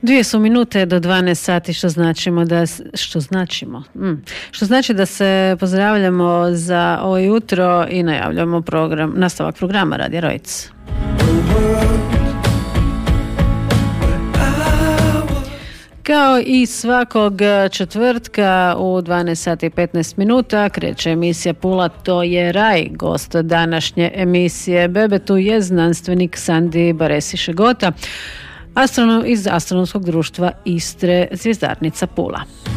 2 su minute do 12 sati, što znači da se pozdravljamo za ovo jutro i najavljamo nastavak programa Radija Rojc. Kao i svakog četvrtka u 12 sati i 15 minuta kreće emisija Pula, to je raj. Gost današnje emisije Bebetu je znanstvenik Sandi Baresi Šegota, astronom iz Astronomskog društva Istre, Zvjezdarnica Pula.